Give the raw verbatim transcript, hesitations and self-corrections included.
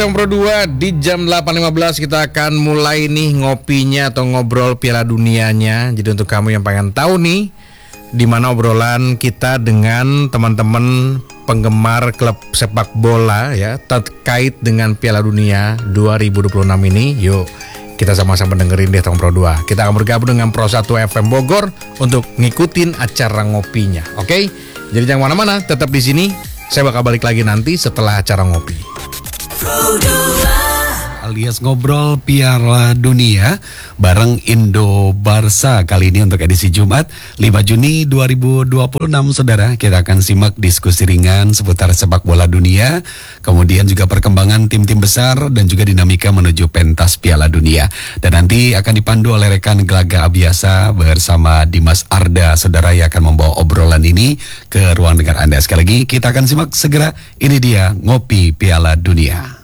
Pro dua di jam delapan lima belas kita akan mulai nih ngopinya atau ngobrol Piala Dunianya. Jadi untuk kamu yang pengen tahu nih di mana obrolan kita dengan teman-teman penggemar klub sepak bola ya terkait dengan Piala Dunia dua ribu dua puluh enam ini, yuk kita sama-sama dengerin deh Tong Pro dua. Kita akan bergabung dengan Pro satu F M Bogor untuk ngikutin acara ngopinya. Oke? Jadi jangan mana-mana, tetap di sini. Saya bakal balik lagi nanti setelah acara ngopi. Alias ngobrol Piala Dunia bareng Indo Barca kali ini untuk edisi Jumat lima Juni dua ribu dua puluh enam. Saudara, kita akan simak diskusi ringan seputar sepak bola dunia, kemudian juga perkembangan tim-tim besar dan juga dinamika menuju pentas Piala Dunia. Dan nanti akan dipandu oleh rekan Gelaga Abiasa bersama Dimas Arda, saudara, yang akan membawa obrolan ini ke ruang dengar Anda. Sekali lagi kita akan simak segera, ini dia Ngopi Piala Dunia.